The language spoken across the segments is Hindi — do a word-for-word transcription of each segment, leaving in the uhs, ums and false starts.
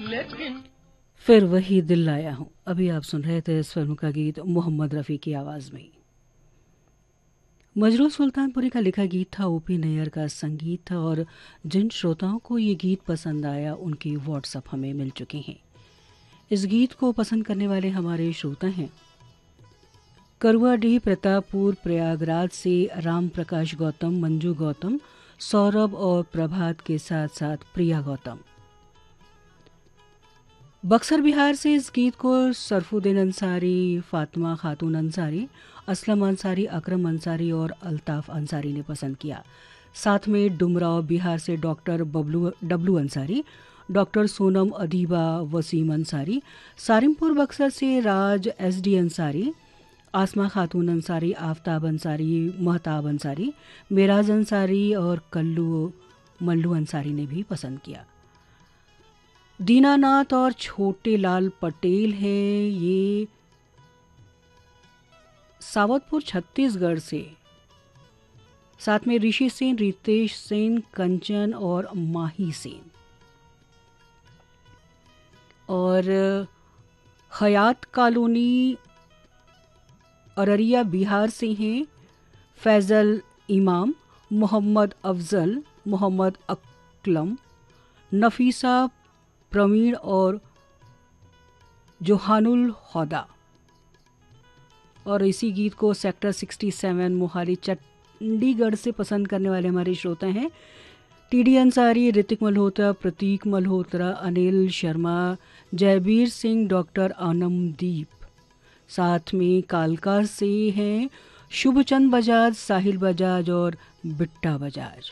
लेकिन फिर वही दिल लाया हूँ। अभी आप सुन रहे थे इस फिल्म का गीत मोहम्मद रफ़ी की आवाज़ में। मजरूह सुल्तानपुरी का लिखा गीत था, ओपी नैयर का संगीत था, और जिन श्रोताओं को ये गीत पसंद आया उनकी व्हाट्सएप हमें मिल चुके हैं। इस गीत को पसंद करने वाले हमारे श्रोता हैं करुआडीह प्रतापपुर प्रयागराज से राम प्रकाश गौतम, मंजू गौतम, सौरभ और प्रभात के साथ साथ प्रिया गौतम। बक्सर बिहार से इस गीत को सरफुद्दीन अंसारी, फातिमा खातून अंसारी, असलम अंसारी, अकरम अंसारी और अल्ताफ़ अंसारी ने पसंद किया। साथ में डुमराव बिहार से doctor Bablu W Ansari, doctor Sonam Adiba, Wasim Ansari, Sarimpur Buxar से राज एस डी अंसारी, आसमा खातून अंसारी, आफ्ताब अंसारी, महताब अंसारी, मेराज अंसारी और कल्लू मल्लू अंसारी ने भी पसंद किया। दीनानाथ और छोटे लाल पटेल हैं ये सावतपुर छत्तीसगढ़ से। साथ में ऋषि सेन, रितेश सेन, कंचन और माही सेन। और हयात कॉलोनी अररिया बिहार से हैं फैज़ल इमाम, मोहम्मद अफजल, मोहम्मद अकलम, नफीसा, प्रवीण और जोहानुल हौदा। और इसी गीत को सेक्टर सड़सठ मोहाली चंडीगढ़ से पसंद करने वाले हमारे श्रोता हैं टीडी अंसारी, ऋतिक मल्होत्रा, प्रतीक मल्होत्रा, अनिल शर्मा, जयबीर सिंह, डॉक्टर आनमदीप। साथ में कालका से हैं शुभचंद बजाज, साहिल बजाज और बिट्टा बजाज।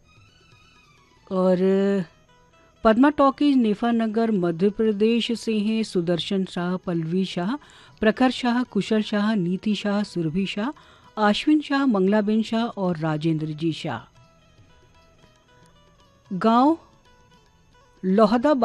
और पद्मा टॉकीज नेफानगर मध्य प्रदेश से हैं सुदर्शन शाह, पल्लवी शाह, प्रखर शाह, कुशल शाह, नीति शाह, सुरभि शाह, आश्विन शाह, मंगलाबेन शाह और राजेंद्र जी शाह। गांव लोहदा